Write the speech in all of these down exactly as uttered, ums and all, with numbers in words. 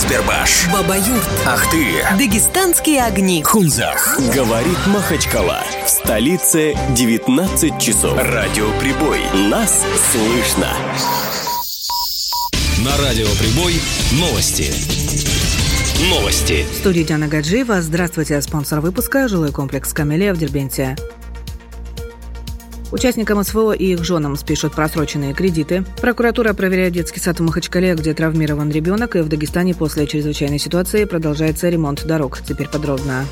Избербаш, Бабаюрт, Ахты, Дагестанские огни, Хунзах. Говорит Махачкала. В столице девятнадцать часов. Радиоприбой. Нас слышно. На Радиоприбой новости. Новости. В студии Диана Гаджиева. Здравствуйте. Спонсор выпуска – жилой комплекс «Камелия» в Дербенте. Участникам СВО и их женам спишут просроченные кредиты. Прокуратура проверяет детский сад в Махачкале, где травмирован ребенок, и в Дагестане после чрезвычайной ситуации продолжается ремонт дорог. Теперь подробно.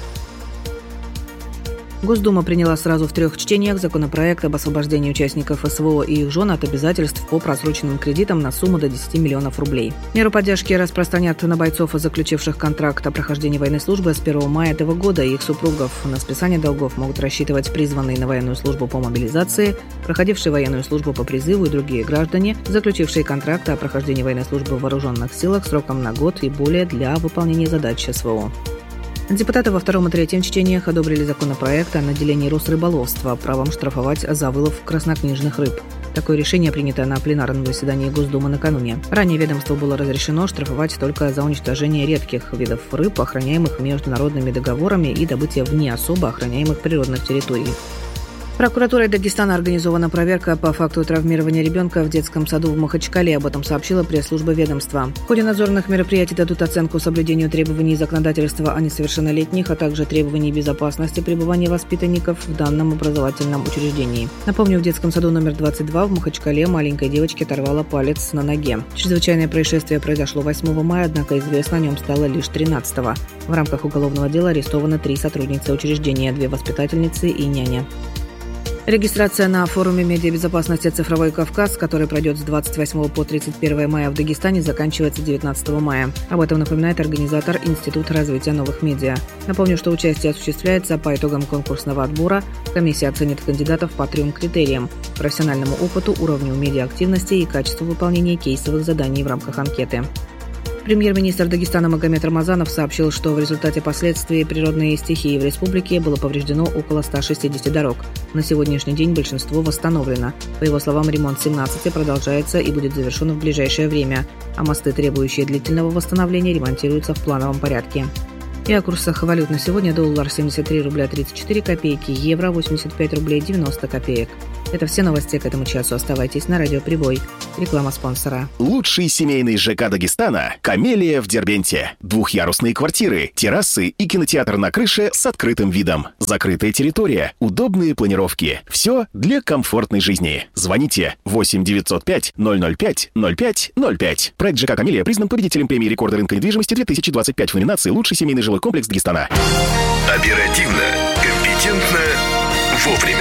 Госдума приняла сразу в трех чтениях законопроект об освобождении участников СВО и их жен от обязательств по просроченным кредитам на сумму до десяти миллионов рублей. Меру поддержки распространят на бойцов, заключивших контракт о прохождении военной службы с первого мая этого года, и их супругов. На списание долгов могут рассчитывать призванные на военную службу по мобилизации, проходившие военную службу по призыву и другие граждане, заключившие контракт о прохождении военной службы в вооруженных силах сроком на год и более для выполнения задач СВО. Депутаты во втором и третьем чтениях одобрили законопроект о наделении Росрыболовства правом штрафовать за вылов краснокнижных рыб. Такое решение принято на пленарном заседании Госдумы накануне. Ранее ведомству было разрешено штрафовать только за уничтожение редких видов рыб, охраняемых международными договорами, и добытие вне особо охраняемых природных территорий. Прокуратурой Дагестана организована проверка по факту травмирования ребенка в детском саду в Махачкале. Об этом сообщила пресс-служба ведомства. В ходе надзорных мероприятий дадут оценку соблюдению требований законодательства о несовершеннолетних, а также требований безопасности пребывания воспитанников в данном образовательном учреждении. Напомню, в детском саду номер двадцать два в Махачкале маленькой девочке оторвало палец на ноге. Чрезвычайное происшествие произошло восьмого мая, однако известно о нем стало лишь тринадцатого. В рамках уголовного дела арестованы три сотрудницы учреждения, две воспитательницы и няня. Регистрация на форуме медиабезопасности «Цифровой Кавказ», который пройдет с двадцать восьмого по тридцать первое мая в Дагестане, заканчивается девятнадцатого мая. Об этом напоминает организатор Институт развития новых медиа. Напомню, что участие осуществляется по итогам конкурсного отбора. Комиссия оценит кандидатов по трем критериям – профессиональному опыту, уровню медиаактивности и качеству выполнения кейсовых заданий в рамках анкеты. Премьер-министр Дагестана Магомед Рамазанов сообщил, что в результате последствий природной стихии в республике было повреждено около ста шестидесяти дорог. На сегодняшний день большинство восстановлено. По его словам, ремонт семнадцати продолжается и будет завершен в ближайшее время, а мосты, требующие длительного восстановления, ремонтируются в плановом порядке. И о курсах валют на сегодня: доллар семьдесят три рубля тридцать четыре копейки, евро восемьдесят пять рублей девяносто копеек. Это все новости к этому часу. Оставайтесь на Радиоприбой. Реклама спонсора. Лучший семейный ЖК Дагестана – «Камелия» в Дербенте. Двухъярусные квартиры, террасы и кинотеатр на крыше с открытым видом. Закрытая территория, удобные планировки. Все для комфортной жизни. Звоните восемь девятьсот пять ноль ноль пять ноль пять ноль пять. Проект ЖК «Камелия» признан победителем премии рекорда рынка недвижимости две тысячи двадцать пять в номинации «Лучший семейный жилой комплекс Дагестана». Оперативно, компетентно, вовремя.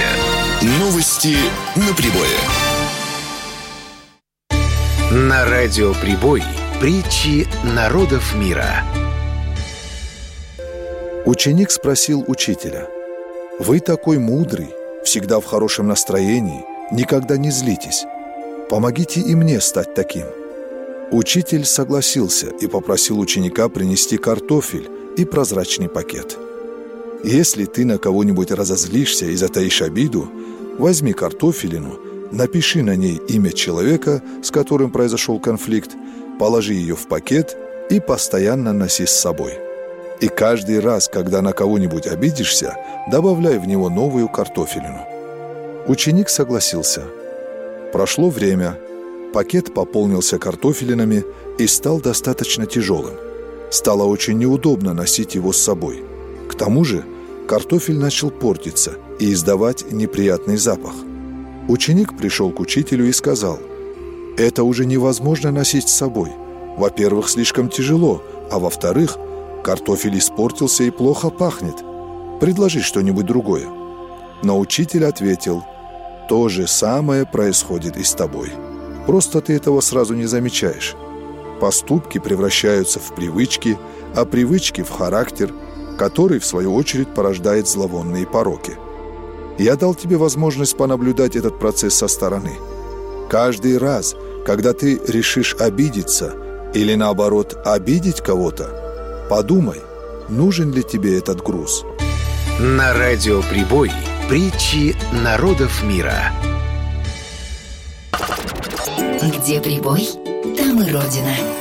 Новости на прибое. На Радиоприбой притчи народов мира. Ученик спросил учителя: «Вы такой мудрый, всегда в хорошем настроении, никогда не злитесь. Помогите и мне стать таким». Учитель согласился и попросил ученика принести картофель и прозрачный пакет. «Если ты на кого-нибудь разозлишься и затаишь обиду, возьми картофелину, напиши на ней имя человека, с которым произошел конфликт, положи ее в пакет и постоянно носи с собой. И каждый раз, когда на кого-нибудь обидишься, добавляй в него новую картофелину». Ученик согласился. Прошло время, пакет пополнился картофелинами и стал достаточно тяжелым. Стало очень неудобно носить его с собой. К тому же картофель начал портиться и издавать неприятный запах. Ученик пришел к учителю и сказал: «Это уже невозможно носить с собой. Во-первых, слишком тяжело, а во-вторых, картофель испортился и плохо пахнет. Предложи что-нибудь другое». Но учитель ответил: «То же самое происходит и с тобой. Просто ты этого сразу не замечаешь. Поступки превращаются в привычки, а привычки в характер, который, в свою очередь, порождает зловонные пороки. Я дал тебе возможность понаблюдать этот процесс со стороны. Каждый раз, когда ты решишь обидеться или, наоборот, обидеть кого-то, подумай, нужен ли тебе этот груз». На Радиоприбой притчи народов мира. Где прибой, там и родина.